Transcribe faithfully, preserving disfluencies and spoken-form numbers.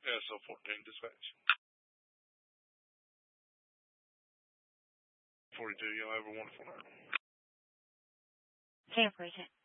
Yeah, so fourteen dispatch. forty-two, y'all have a wonderful night. Tampa agent.